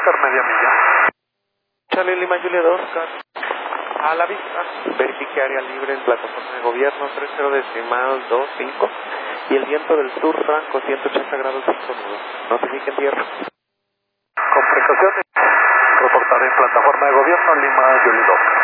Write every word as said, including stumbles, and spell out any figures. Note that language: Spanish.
Oscar, media milla. Charlie Lima Julia dos, Oscar. A la vista. Verifique área libre en plataforma de gobierno tres cero decimal dos cinco y el viento del sur franco ciento ochenta grados cinco nudos. Notifique en tierra. Con precaución, reportaré en plataforma de gobierno Lima Julia dos.